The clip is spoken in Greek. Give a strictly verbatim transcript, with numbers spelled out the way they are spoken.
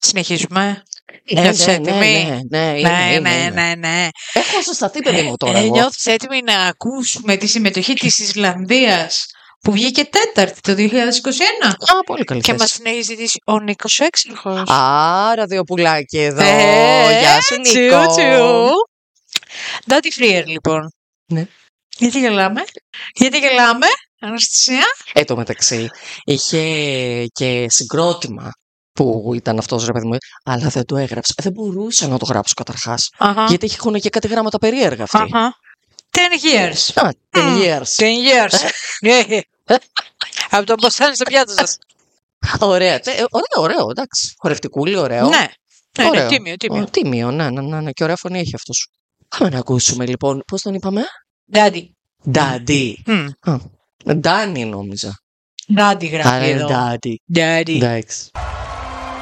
Συνεχίζουμε. Ναι, Νιώθεις ναι, έτοιμη? ναι, ναι, ναι, Ναι, είμαι, ναι, είμαι. ναι, ναι. Έχω ζεσταθεί, παιδί μου, τώρα. Ε, εγώ. νιώθεις έτοιμη να ακούσουμε τη συμμετοχή της Ισλανδίας που βγήκε τέταρτη το δύο χιλιάδες είκοσι ένα Α, πολύ καλή και θέση. μας την έχει ζητήσει ο Νίκος Έξαρχος. Α, ραδιοπουλάκι εδώ. Ε, Γεια σου, τσου, Νίκο. τσου. Daddy Freer, λοιπόν. Ναι. Γιατί γελάμε? Γιατί γελάμε, Αναστασία? Ε, το μεταξύ, είχε και συγκρότημα που ήταν αυτός, ρε παιδί μου, αλλά δεν το έγραψε. Δεν μπορούσα να το γράψω καταρχάς. Αχα. Γιατί έχουν και κάτι γράμματα περίεργα αυτοί. Αχα. Ten years. Α, ten Μμ, years. Ten years. Ναι. Από το μποστάνι στο πιάτο σας. Ωραία, τε- ε, ωραίο, ωραίο, εντάξει. Χορευτικούλη, ωραίο. Ναι. Ναι, ναι, Ωραίο. τίμιο, τίμιο. Ω, τίμιο, ναι, ναι, ναι, ναι, και ωραία φωνή έχει αυτός. Πάμε να ακούσουμε λοιπόν, πώς τον είπαμε? Daddy. Daddy. Μμ. Α, Ντάνι νόμιζα. Daddy γράφει Άρα είναι εδώ. Daddy. Daddy. Εντάξει.